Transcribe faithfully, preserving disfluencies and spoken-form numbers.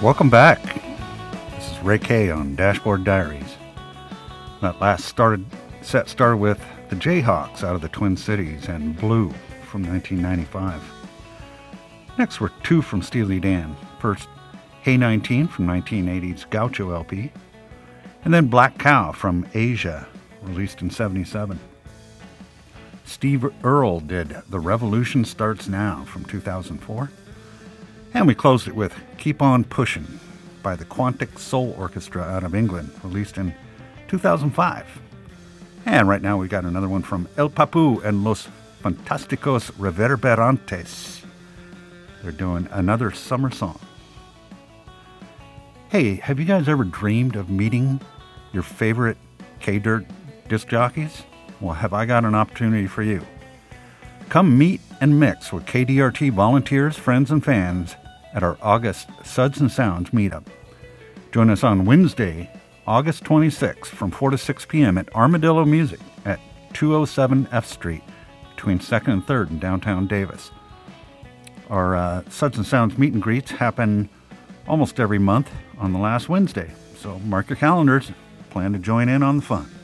Welcome back. This is Ray Kay on Dashboard Diaries. That last started set started with the Jayhawks out of the Twin Cities and Blue from nineteen ninety-five. Next were two from Steely Dan. First, Hey nineteen from nineteen eighty's Gaucho L P, and then Black Cow from Asia, released in seventy-seven. Steve Earle did The Revolution Starts Now from two thousand four. And we closed it with Keep On Pushin' by the Quantic Soul Orchestra out of England, released in two thousand five. And right now we got another one from El Papu and Los Fantásticos Reverberantes. They're doing Another Summer Song. Hey, have you guys ever dreamed of meeting your favorite K-Dirt disc jockeys? Well, have I got an opportunity for you. Come meet and mix with K D R T volunteers, friends, and fans at our August Suds and Sounds meetup. Join us on Wednesday, August twenty-sixth from four to six p.m. at Armadillo Music at two oh seven F Street between second and third in downtown Davis. Our uh, Suds and Sounds meet and greets happen almost every month on the last Wednesday, so mark your calendars. Plan to join in on the fun.